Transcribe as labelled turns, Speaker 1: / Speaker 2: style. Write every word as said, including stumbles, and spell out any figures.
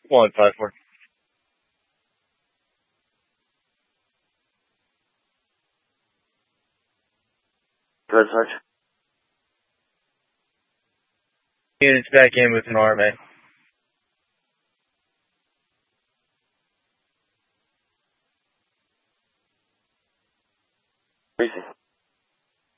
Speaker 1: One five four.
Speaker 2: Go ahead, Sarge.
Speaker 1: Units back in with an R M A.
Speaker 2: Briefing.